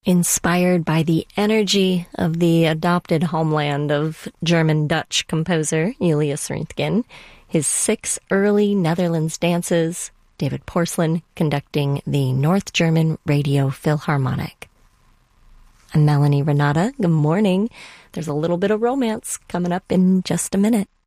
Inspired by the energy of the adopted homeland of German-Dutch composer Julius Röntgen, his 6 early Netherlands dances, David Porcelain conducting the North German Radio Philharmonic. I'm Melanie Renata. Good morning. There's a little bit of romance coming up in just a minute.